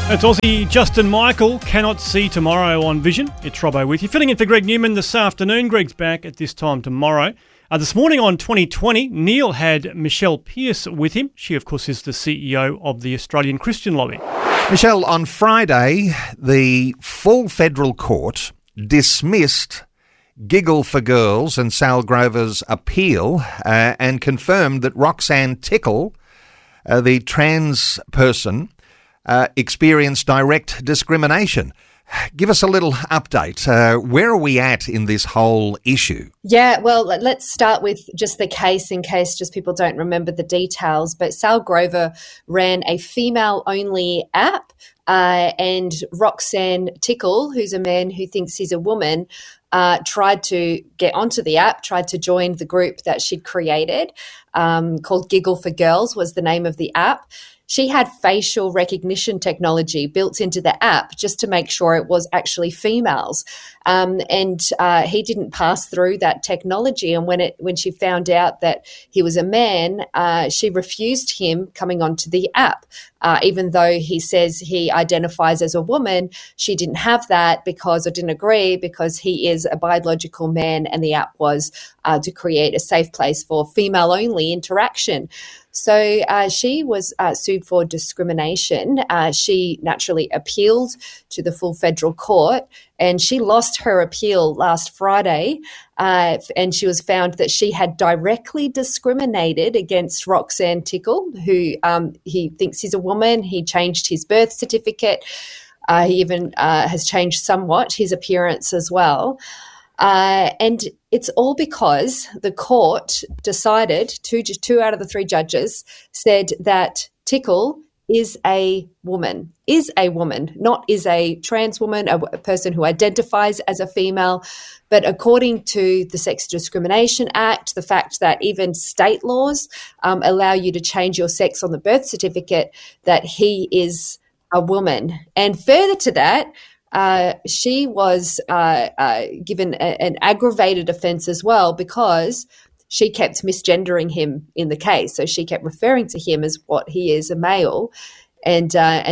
It's Aussie Justin Michael, Cannot See Tomorrow on Vision. It's Robbo with you. Filling in for Greg Newman this afternoon. Greg's back at this time tomorrow. This morning on 2020, Neil had Michelle Pearce with him. She, of course, is the CEO of the Australian Christian Lobby. Michelle, on Friday, the full federal court dismissed Giggle for Girls and Sal Grover's appeal and confirmed that Roxanne Tickle, the trans person, experienced direct discrimination. Give us a little update. Where are we at in this whole issue? Yeah, well, let's start with just the case in case just people don't remember the details. But Sal Grover ran a female-only app and Roxanne Tickle, who's a man who thinks he's a woman, tried to get onto the app, tried to join the group that she'd created called Giggle for Girls was the name of the app. She had facial recognition technology built into the app just to make sure it was actually females. And he didn't pass through that technology. And when she found out that he was a man, she refused him coming onto the app. Even though he says he identifies as a woman, she didn't have that or didn't agree because he is a biological man and the app was to create a safe place for female-only interaction. So she was sued for discrimination. She naturally appealed to the full federal court and she lost her appeal last Friday and she was found that she had directly discriminated against Roxanne Tickle, who he thinks he's a woman. He changed his birth certificate. He even has changed somewhat his appearance as well. And it's all because the court decided, two out of the three judges said that Tickle is a woman, not is a trans woman, a person who identifies as a female. But according to the Sex Discrimination Act, the fact that even state laws allow you to change your sex on the birth certificate, that he is a woman. And further to that, she was given an aggravated offence as well because she kept misgendering him in the case. So she kept referring to him as what he is, a male, and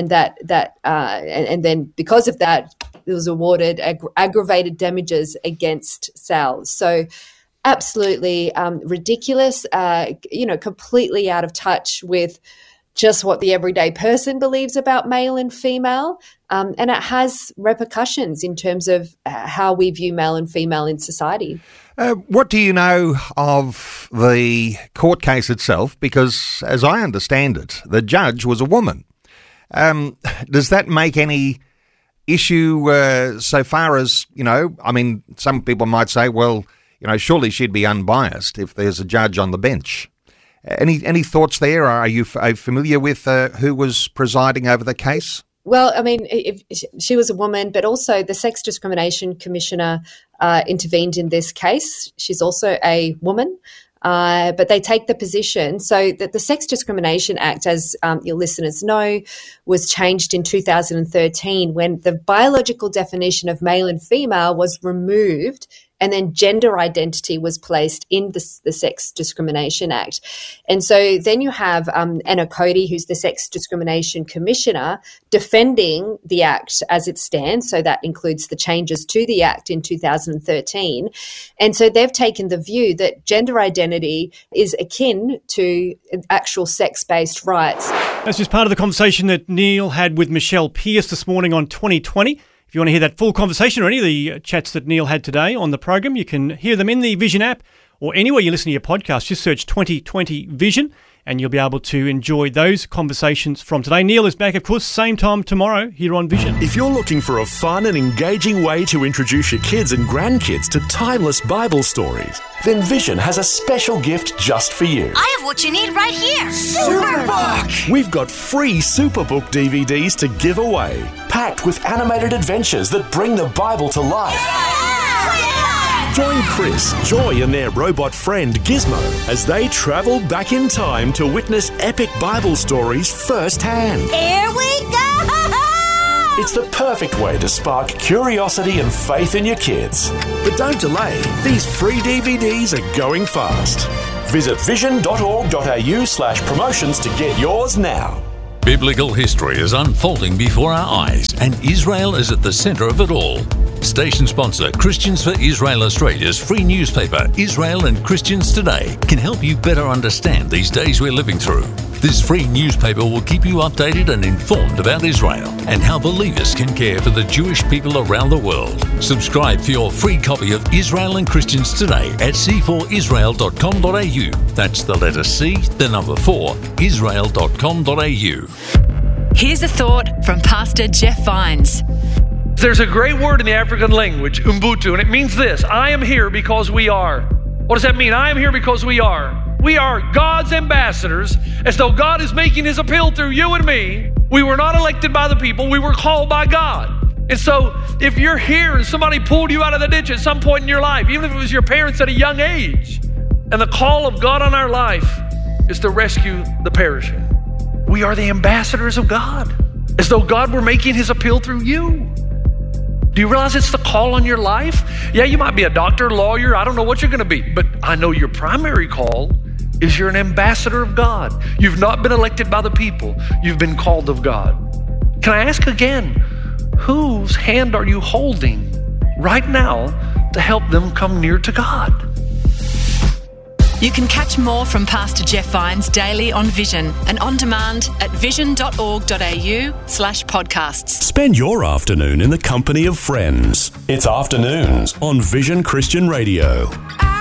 then because of that, it was awarded aggravated damages against Sal. So absolutely ridiculous. Completely out of touch with just what the everyday person believes about male and female. And it has repercussions in terms of how we view male and female in society. What do you know of the court case itself? Because as I understand it, the judge was a woman. Does that make any issue so far as, some people might say, well, surely she'd be unbiased if there's a judge on the bench. Any thoughts there? Are you familiar with who was presiding over the case? Well, she was a woman, but also the Sex Discrimination Commissioner intervened in this case. She's also a woman, but they take the position so that the Sex Discrimination Act, as your listeners know, was changed in 2013 when the biological definition of male and female was removed and then gender identity was placed in the Sex Discrimination Act. And so then you have Anna Cody, who's the Sex Discrimination Commissioner, defending the Act as it stands. So that includes the changes to the Act in 2013. And so they've taken the view that gender identity is akin to actual sex-based rights. That's just part of the conversation that Neil had with Michelle Pearce this morning on 2020. If you want to hear that full conversation or any of the chats that Neil had today on the program, you can hear them in the Vision app or anywhere you listen to your podcast. Just search 2020 Vision and you'll be able to enjoy those conversations from today. Neil is back, of course, same time tomorrow here on Vision. If you're looking for a fun and engaging way to introduce your kids and grandkids to timeless Bible stories, then Vision has a special gift just for you. I have what you need right here. Superbook! We've got free Superbook DVDs to give away, packed with animated adventures that bring the Bible to life. Join Chris, Joy and their robot friend Gizmo as they travel back in time to witness epic Bible stories firsthand. Here we go! It's the perfect way to spark curiosity and faith in your kids. But don't delay, these free DVDs are going fast. Visit vision.org.au/promotions to get yours now. Biblical history is unfolding before our eyes, and Israel is at the centre of it all. Station sponsor Christians for Israel Australia's free newspaper, Israel and Christians Today, can help you better understand these days we're living through. This free newspaper will keep you updated and informed about Israel and how believers can care for the Jewish people around the world. Subscribe for your free copy of Israel and Christians Today at c4israel.com.au. That's the letter C, the number 4, israel.com.au. Here's a thought from Pastor Jeff Vines. There's a great word in the African language, Ubuntu, and it means this: I am here because we are. What does that mean? I am here because we are. We are God's ambassadors, as though God is making his appeal through you and me. We were not elected by the people, we were called by God. And so if you're here and somebody pulled you out of the ditch at some point in your life, even if it was your parents at a young age, and the call of God on our life is to rescue the perishing, we are the ambassadors of God, as though God were making his appeal through you. Do you realize it's the call on your life? Yeah, you might be a doctor, lawyer, I don't know what you're going to be, but I know your primary call is you're an ambassador of God. You've not been elected by the people. You've been called of God. Can I ask again, whose hand are you holding right now to help them come near to God? You can catch more from Pastor Jeff Vines daily on Vision and on demand at vision.org.au/podcasts. Spend your afternoon in the company of friends. It's Afternoons on Vision Christian Radio.